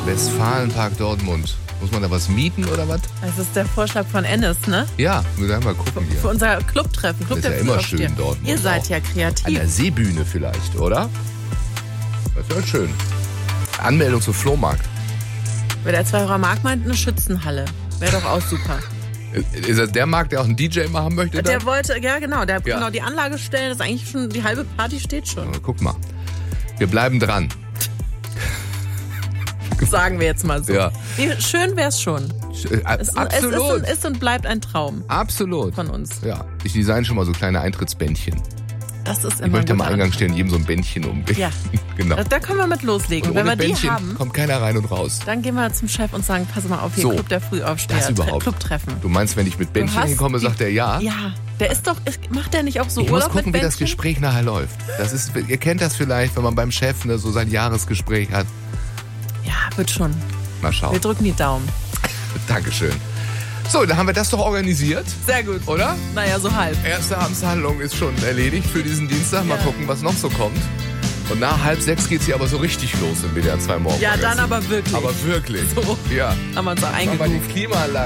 Westfalenpark Dortmund. Muss man da was mieten oder was? Das ist der Vorschlag von Ennis, ne? Ja, wir werden mal gucken hier. Für unser Clubtreffen. Das ist ja immer schön dort. Ihr seid ja kreativ. An der Seebühne vielleicht, oder? Das wäre schön. Anmeldung zum Flohmarkt. Weil der Zwei-Euro-Markt meint eine Schützenhalle. Wäre doch auch super. Ist das der Markt, der auch einen DJ machen möchte? Der wollte, ja genau, genau die Anlage stellen, das ist eigentlich schon, die halbe Party steht schon. Guck mal, wir bleiben dran. Sagen wir jetzt mal so. Ja. Schön wär's schon. Absolut. Es ist und bleibt ein Traum. Absolut. Von uns. Ja, ich design schon mal so kleine Eintrittsbändchen. Das ist immer ich möchte am Eingang stellen, jedem so ein Bändchen um. Ja, genau. Da können wir mit loslegen. Und wenn wir Bändchen die haben, kommt keiner rein und raus. dann gehen wir zum Chef und sagen, pass mal auf, hier so, Club der Frühaufsteher, das überhaupt. Clubtreffen. Du meinst, wenn ich mit Bändchen hinkomme, sagt er ja? Ja, der ist doch, macht der nicht auch so ich Urlaub muss gucken, mit wie das Gespräch nachher läuft. Das ist, ihr kennt das vielleicht, wenn man beim Chef so sein Jahresgespräch hat. Ja, wird schon. Mal schauen. Wir drücken die Daumen. Dankeschön. So, dann haben wir das doch organisiert. Sehr gut. Oder? Naja, so halb. Erste Amtshandlung ist schon erledigt für diesen Dienstag. Mal gucken, was noch so kommt. Und nach 5:30 geht's hier aber so richtig los im WDR 2 Morgen. Ja, dann aber wirklich. Aber wirklich. So. Ja. Haben wir uns auch Machen wir die eingegroovt. Klimaanlage